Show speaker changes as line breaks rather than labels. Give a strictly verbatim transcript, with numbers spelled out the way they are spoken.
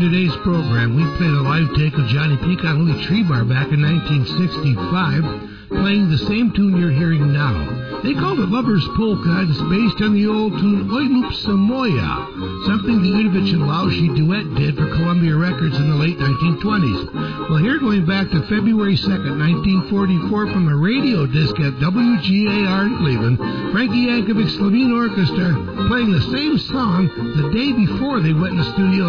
in today's program, we played a live take of Johnny Peacock and Willie Trebar back in nineteen sixty-five, playing the same tune you're hearing now. They called it Lover's Polka. It's based on the old tune Oj lub Samoja, something the Udovich and Laushi duet did for Columbia Records in the late nineteen twenties. Well, here going back to February second, nineteen forty-four, from a radio disc at W G A R in Cleveland, Frankie Yankovic's Slovene Orchestra playing the same song the day before they went in the studio